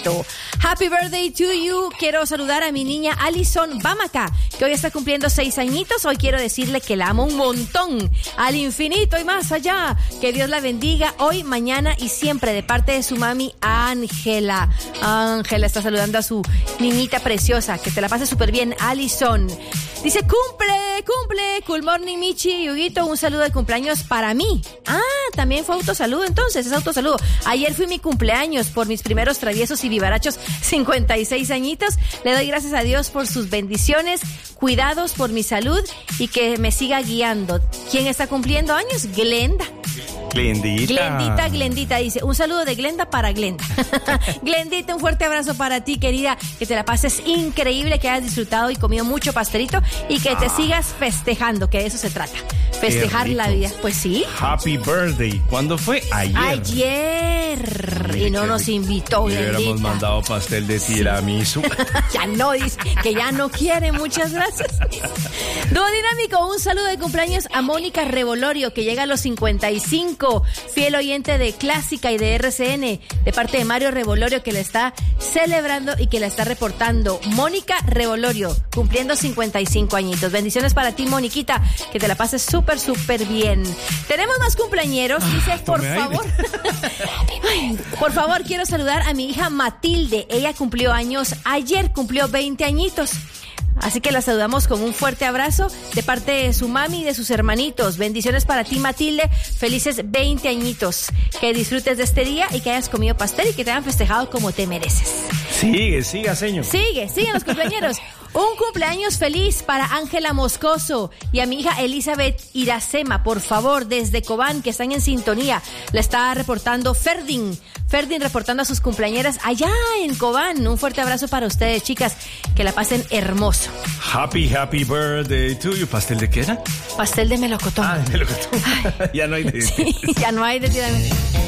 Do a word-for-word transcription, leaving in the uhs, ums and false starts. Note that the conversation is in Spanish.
Diosito. Happy birthday to you. Quiero saludar a mi niña Alison Bamaca, que hoy está cumpliendo seis añitos. Hoy quiero decirle que la amo un montón, al infinito y más allá. Que Dios la bendiga hoy, mañana y siempre, de parte de su mami Ángela. Ángela está saludando a su niñita preciosa. Que te la pase súper bien, Alison. Dice, cumple, cumple. Cool morning, Michi y Huguito. Un saludo de cumpleaños para mí. Ah, también fue autosaludo entonces, es autosaludo. Ayer fui mi cumpleaños por mis primeros traviesos y vivarachos cincuenta y seis añitos. Le doy gracias a Dios por sus bendiciones, cuidados por mi salud y que me siga guiando. ¿Quién está cumpliendo años? Glenda. Glendita. Glendita, Glendita, dice, un saludo de Glenda para Glenda. Glendita, un fuerte abrazo para ti, querida, que te la pases increíble, que hayas disfrutado y comido mucho pastelito y que te Ah. sigas festejando, que de eso se trata, festejar la vida. Pues sí. Happy birthday. ¿Cuándo fue? Ayer. Ayer. Mire, Y no qué nos rico. invitó, Le hubiéramos Glendita. mandado pastel de tiramisú. Ya no, dice que ya no quiere, muchas gracias. Dúo Dinámico, un saludo de cumpleaños a Mónica Revolorio, que llega a los cincuenta y cinco, fiel oyente de Clásica y de R C N, de parte de Mario Revolorio, que la está celebrando y que la está reportando. Mónica Revolorio, cumpliendo cincuenta y cinco añitos. Bendiciones para ti, Moniquita, que te la pases súper, súper bien. Tenemos más cumpleañeros, dice, por tome aire. favor. Ay, por favor, quiero saludar a mi hija Matilde. Ella cumplió años ayer, cumplió veinte añitos. Así que la saludamos con un fuerte abrazo de parte de su mami y de sus hermanitos. Bendiciones para ti, Matilde. Felices veinte añitos. Que disfrutes de este día y que hayas comido pastel y que te hayan festejado como te mereces. Sigue, siga, señor. Sigue, siguen los cumpleañeros. Un cumpleaños feliz para Ángela Moscoso y a mi hija Elizabeth Iracema, por favor, desde Cobán, que están en sintonía. La está reportando Ferdin. Ferdin reportando a sus cumpleañeras allá en Cobán. Un fuerte abrazo para ustedes, chicas. Que la pasen hermoso. Happy, happy birthday to you. ¿Pastel de qué era? Pastel de melocotón. Ah, de melocotón. Ya no hay de... Sí, ya no hay de tiramisu.